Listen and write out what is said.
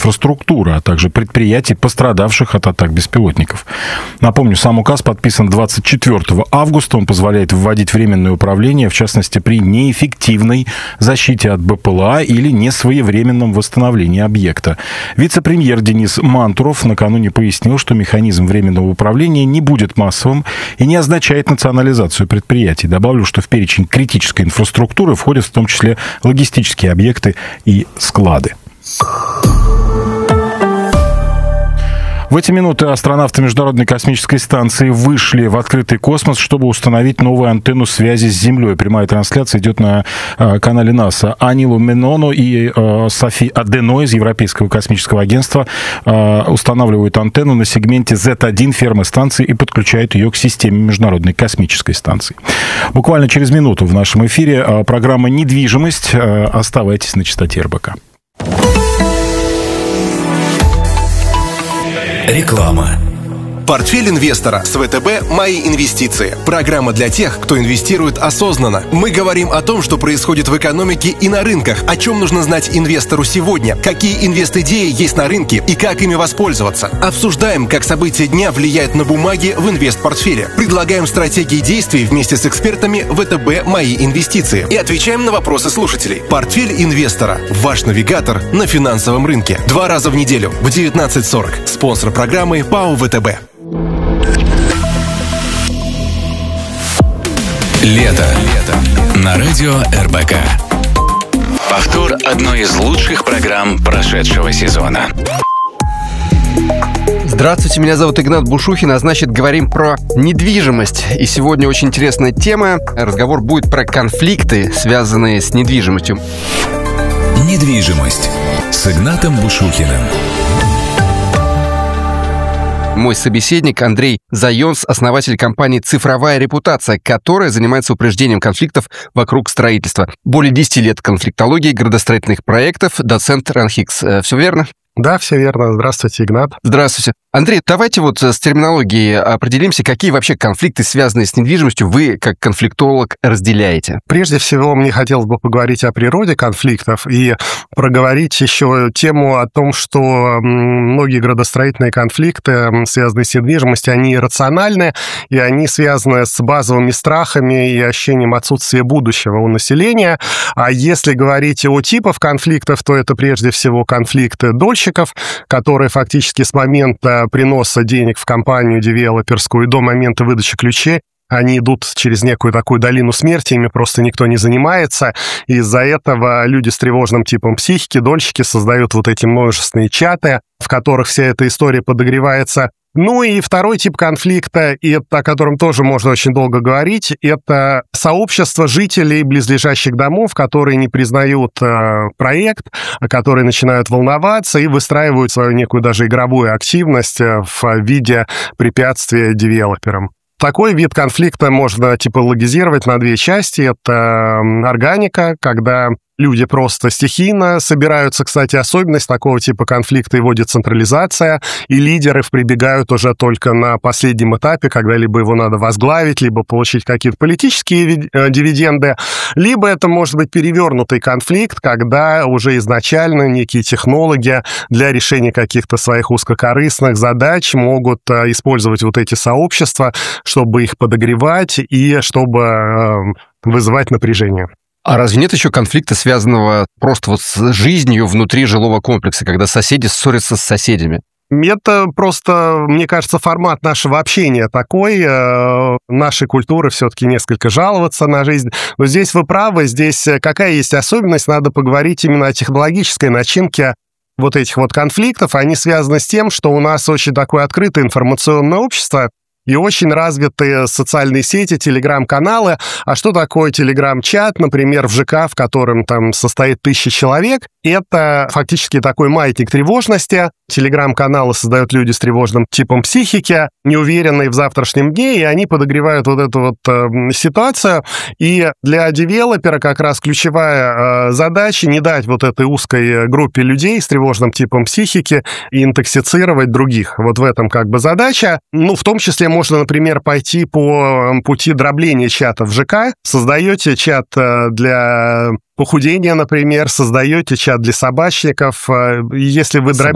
инфраструктуры, а также предприятий, пострадавших от атак беспилотников. Напомню, сам указ подписан 24 августа. Он позволяет вводить временное управление, в частности, при неэффективной защите от БПЛА или несвоевременном восстановлении объекта. Вице-премьер Денис Мантуров накануне пояснил, что механизм временного управления не будет массовым и не означает национализацию предприятий. Добавлю, что в перечень критической инфраструктуры входят в том числе логистические объекты и склады. В эти минуты астронавты Международной космической станции вышли в открытый космос, чтобы установить новую антенну связи с Землей. Прямая трансляция идет на канале НАСА. Анилу Менону и Софи Адено из Европейского космического агентства устанавливают антенну на сегменте Z1 фермы станции и подключают ее к системе Международной космической станции. Буквально через минуту в нашем эфире программа «Недвижимость». Оставайтесь на частоте РБК. Реклама. Портфель инвестора с ВТБ «Мои инвестиции». Программа для тех, кто инвестирует осознанно. Мы говорим о том, что происходит в экономике и на рынках, о чем нужно знать инвестору сегодня, какие инвест-идеи есть на рынке и как ими воспользоваться. Обсуждаем, как события дня влияют на бумаги в инвест-портфеле. Предлагаем стратегии действий вместе с экспертами ВТБ «Мои инвестиции». И отвечаем на вопросы слушателей. Портфель инвестора. Ваш навигатор на финансовом рынке. 2 раза в неделю в 19:40. Спонсор программы ПАО ВТБ. Лето. На радио РБК. Повтор одной из лучших программ прошедшего сезона. Здравствуйте, меня зовут Игнат Бушухин, а значит, говорим про недвижимость. И сегодня очень интересная тема. Разговор будет про конфликты, связанные с недвижимостью. Недвижимость с Игнатом Бушухиным. Мой собеседник Андрей Зайонс, основатель компании «Цифровая репутация», которая занимается упреждением конфликтов вокруг строительства. Более 10 лет конфликтологии, градостроительных проектов, доцент РАНХИКС. Все верно? Да, все верно. Здравствуйте, Игнат. Здравствуйте. Андрей, давайте вот с терминологией определимся, какие вообще конфликты, связанные с недвижимостью, вы, как конфликтолог, разделяете. Прежде всего, мне хотелось бы поговорить о природе конфликтов и проговорить еще тему о том, что многие градостроительные конфликты, связанные с недвижимостью, они иррациональны, и они связаны с базовыми страхами и ощущением отсутствия будущего у населения. А если говорить о типах конфликтов, то это прежде всего конфликты дольщиков, которые фактически с момента приноса денег в компанию девелоперскую до момента выдачи ключей они идут через некую такую долину смерти, ими просто никто не занимается. И из-за этого люди с тревожным типом психики, дольщики, создают вот эти множественные чаты, в которых вся эта история подогревается. Ну и второй тип конфликта, и это, о котором тоже можно очень долго говорить, это сообщество жителей близлежащих домов, которые не признают проект, которые начинают волноваться и выстраивают свою некую даже игровую активность в виде препятствия девелоперам. Такой вид конфликта можно типологизировать на 2 части. Это органика, когда люди просто стихийно собираются. Кстати, особенность такого типа конфликта его децентрализация, и лидеры прибегают уже только на последнем этапе, когда либо его надо возглавить, либо получить какие-то политические дивиденды, либо это может быть перевернутый конфликт, когда уже изначально некие технологи для решения каких-то своих узкокорыстных задач могут использовать вот эти сообщества, чтобы их подогревать и чтобы вызывать напряжение. А разве нет еще конфликта, связанного просто вот с жизнью внутри жилого комплекса, когда соседи ссорятся с соседями? Это просто, мне кажется, формат нашего общения такой. Нашей культуры все-таки несколько жаловаться на жизнь. Но здесь вы правы, здесь какая есть особенность, надо поговорить именно о технологической начинке вот этих вот конфликтов. Они связаны с тем, что у нас очень такое открытое информационное общество, и очень развитые социальные сети, телеграм-каналы. А что такое телеграм-чат, например, в ЖК, в котором там состоит 1000 человек? Это фактически такой маятник тревожности. Телеграм-каналы создают люди с тревожным типом психики, неуверенные в завтрашнем дне, и они подогревают вот эту вот ситуацию. И для девелопера как раз ключевая задача не дать вот этой узкой группе людей с тревожным типом психики интоксицировать других. Вот в этом как бы задача. Ну, в том числе можно, например, пойти по пути дробления чата в ЖК. Создаете чат для похудения, например, создаете чат для собачников. Если вы дробите